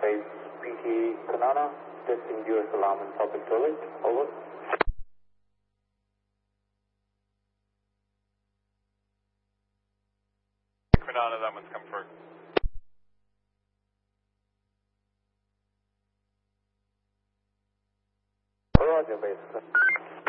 base PT Kanana, testing US alarm in public toilet. Over. Kanana, that one's come for. Roger, base.